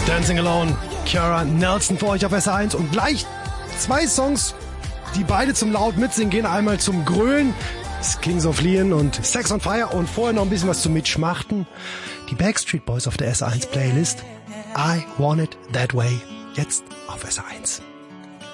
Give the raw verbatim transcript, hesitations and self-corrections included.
Dancing Alone, Ciara Nelson für euch auf S R eins und gleich zwei Songs, die beide zum laut mitsingen gehen. Einmal zum Grölen, Kings of Leon und Sex on Fire und vorher noch ein bisschen was zum Mitschmachten. Die Backstreet Boys auf der S R eins Playlist. I Want It That Way, jetzt auf S R eins.